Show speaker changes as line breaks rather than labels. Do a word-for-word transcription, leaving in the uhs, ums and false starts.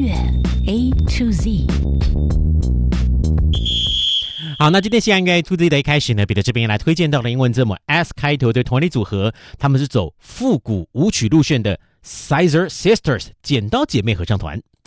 乐 A to Z。
好，那今天西安音乐 A to Z 的一开始呢，彼得这边来推荐到了英文字母 S 开头的团体组合，他们是走复古舞曲路线的 Scissor Sisters 剪刀姐妹合唱团。